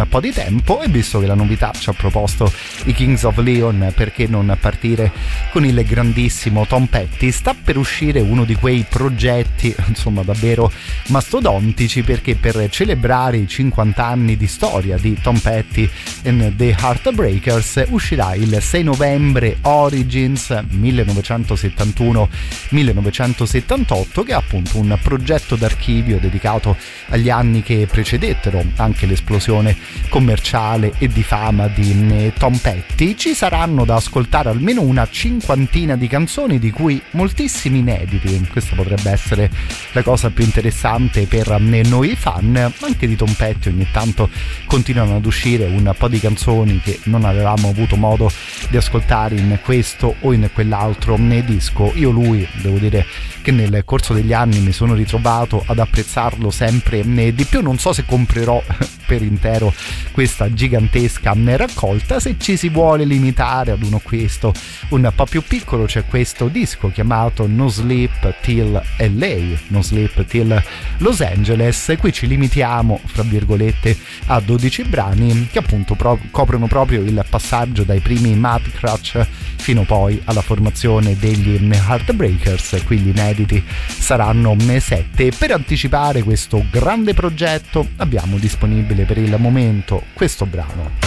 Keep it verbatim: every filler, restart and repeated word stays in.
un po' di tempo, e visto che la novità ci ha proposto i Kings of Leon, perché non partire con il grandissimo Tom Petty? Sta per uscire uno di quei progetti insomma davvero mastodontici, perché per celebrare i cinquanta anni di storia di Tom Petty and the Heartbreakers uscirà il sei novembre Origins millenovecentosettantuno millenovecentosettantotto, che è appunto un progetto d'archivio dedicato agli anni che precedettero anche l'esplosione commerciale e di fama di Tom Petty. Ci saranno da ascoltare almeno una cinquantina di canzoni, di cui moltissimi inediti. Questa potrebbe essere la cosa più interessante per noi fan. Anche di Tom Petty ogni tanto continuano ad uscire un po' di canzoni che non avevamo avuto modo di ascoltare in questo o in quell'altro disco. Io lui devo dire che nel corso degli anni mi sono ritrovato ad apprezzarlo sempre di più. Non so se comprerò per intero questa gigantesca raccolta. Se ci si vuole limitare ad uno questo un po' più piccolo, c'è questo disco chiamato No Sleep Till L A, No Sleep Till Los Angeles. Qui ci limitiamo fra virgolette a dodici brani che appunto pro- coprono proprio il passaggio dai primi Mad Crutch fino poi alla formazione degli Heartbreakers. Quindi inediti saranno sette. Per anticipare questo grande progetto abbiamo disponibile per il momento questo brano.